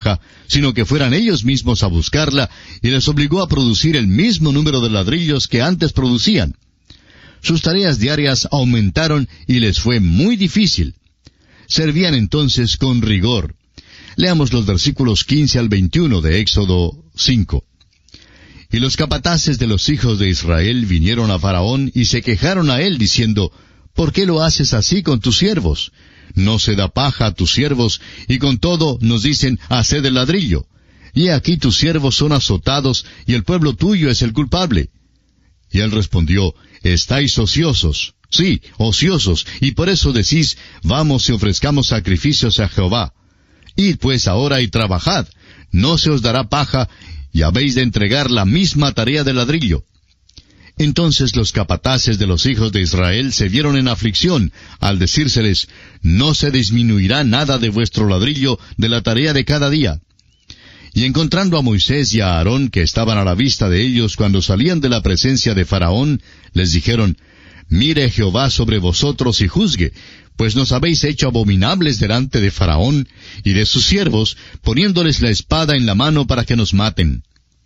paja, sino que fueran ellos mismos a buscarla, y les obligó a producir el mismo número de ladrillos que antes producían. Sus tareas diarias aumentaron y les fue muy difícil. Servían entonces con rigor. Leamos los versículos 15 al 21 de Éxodo 5. Y los capataces de los hijos de Israel vinieron a Faraón y se quejaron a él, diciendo, ¿por qué lo haces así con tus siervos? No se da paja a tus siervos, y con todo nos dicen, haced el ladrillo. Y aquí tus siervos son azotados, y el pueblo tuyo es el culpable. Y él respondió, estáis ociosos, sí, ociosos, y por eso decís, vamos y ofrezcamos sacrificios a Jehová. Id pues ahora y trabajad, no se os dará paja, y habéis de entregar la misma tarea de ladrillo. Entonces los capataces de los hijos de Israel se vieron en aflicción, al decírseles, no se disminuirá nada de vuestro ladrillo de la tarea de cada día. Y encontrando a Moisés y a Aarón, que estaban a la vista de ellos cuando salían de la presencia de Faraón, les dijeron, mire Jehová sobre vosotros y juzgue, pues nos habéis hecho abominables delante de Faraón y de sus siervos, poniéndoles la espada en la mano para que nos maten.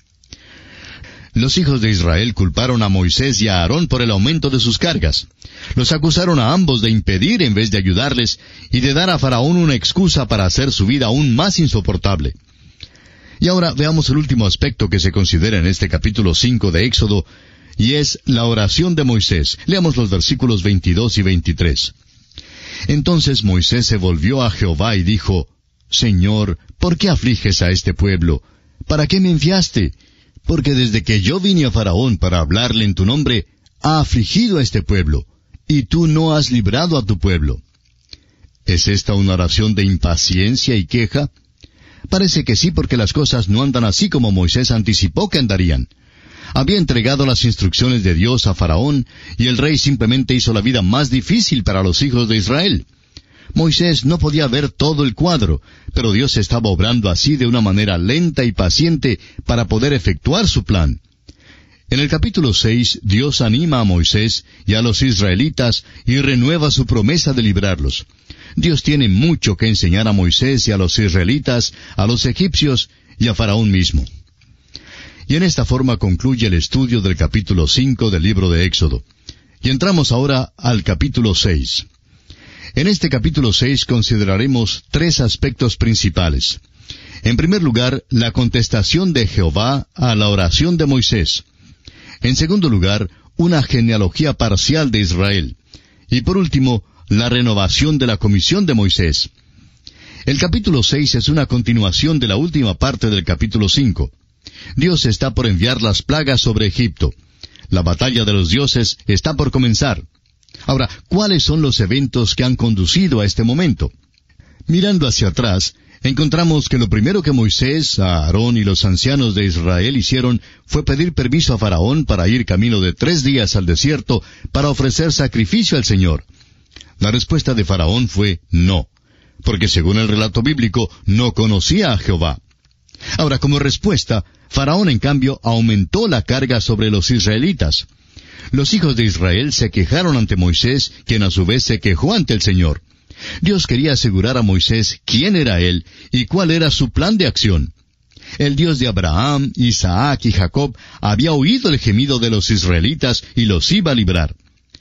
Los hijos de Israel culparon a Moisés y a Aarón por el aumento de sus cargas. Los acusaron a ambos de impedir en vez de ayudarles, y de dar a Faraón una excusa para hacer su vida aún más insoportable. Y ahora veamos el último aspecto que se considera en este capítulo 5 de Éxodo, y es la oración de Moisés. Leamos los versículos 22 y 23. Entonces Moisés se volvió a Jehová y dijo, Señor, ¿por qué afliges a este pueblo? ¿Para qué me enviaste? Porque desde que yo vine a Faraón para hablarle en tu nombre, ha afligido a este pueblo, y tú no has librado a tu pueblo. ¿Es esta una oración de impaciencia y queja? Parece que sí, porque las cosas no andan así como Moisés anticipó que andarían. Había entregado las instrucciones de Dios a Faraón, y el rey simplemente hizo la vida más difícil para los hijos de Israel. Moisés no podía ver todo el cuadro, pero Dios estaba obrando así de una manera lenta y paciente para poder efectuar su plan. En el capítulo 6, Dios anima a Moisés y a los israelitas y renueva su promesa de librarlos. Dios tiene mucho que enseñar a Moisés y a los israelitas, a los egipcios y a Faraón mismo. Y en esta forma concluye el estudio del capítulo 5 del libro de Éxodo. Y entramos ahora al capítulo 6. En este capítulo 6 consideraremos tres aspectos principales. En primer lugar, la contestación de Jehová a la oración de Moisés. En segundo lugar, una genealogía parcial de Israel. Y por último, la renovación de la comisión de Moisés. El capítulo 6 es una continuación de la última parte del capítulo 5. Dios está por enviar las plagas sobre Egipto. La batalla de los dioses está por comenzar. Ahora, ¿cuáles son los eventos que han conducido a este momento? Mirando hacia atrás, encontramos que lo primero que Moisés, Aarón y los ancianos de Israel hicieron fue pedir permiso a Faraón para ir camino de 3 días al desierto para ofrecer sacrificio al Señor. La respuesta de Faraón fue no, porque según el relato bíblico no conocía a Jehová. Ahora, como respuesta, Faraón en cambio aumentó la carga sobre los israelitas. Los hijos de Israel se quejaron ante Moisés, quien a su vez se quejó ante el Señor. Dios quería asegurar a Moisés quién era él y cuál era su plan de acción. El Dios de Abraham, Isaac y Jacob había oído el gemido de los israelitas y los iba a librar.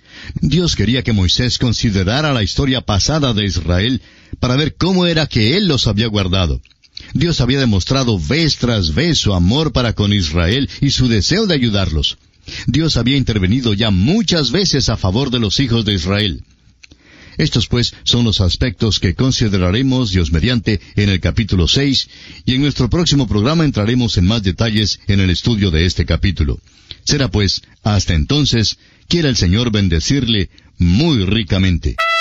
Dios quería que Moisés considerara la historia pasada de Israel para ver cómo era que él los había guardado. Dios había demostrado vez tras vez su amor para con Israel y su deseo de ayudarlos. Dios había intervenido ya muchas veces a favor de los hijos de Israel. Estos pues son los aspectos que consideraremos, Dios mediante, en el capítulo 6, y en nuestro próximo programa entraremos en más detalles en el estudio de este capítulo. Será pues, hasta entonces, quiera el Señor bendecirle muy ricamente.